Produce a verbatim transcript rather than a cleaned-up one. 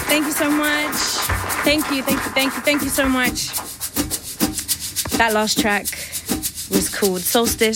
Thank you so much. Thank you, thank you, thank you, thank you so much. That last track was called Solstice